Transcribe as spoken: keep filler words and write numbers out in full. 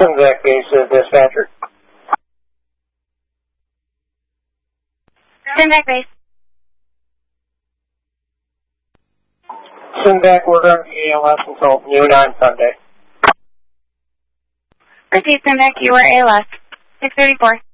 Simvac base uh, dispatcher. Simvac base. Simvac, we're on A L S until noon on Sunday. Proceed, Simvac, you are A L S. six thirty-four.